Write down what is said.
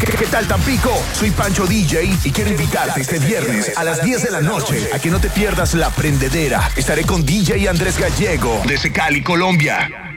¿Qué tal, Tampico? Soy Pancho DJ y quiero invitarte este viernes a las 10 de la noche a que no te pierdas La Prendedera. Estaré con DJ Andrés Gallego desde Cali, Colombia.